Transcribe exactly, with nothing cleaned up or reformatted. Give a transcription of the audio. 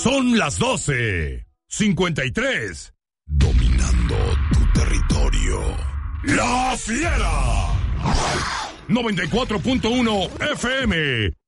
Son las doce cincuenta y tres. Dominando tu territorio. La Fiera. noventa y cuatro punto uno F M.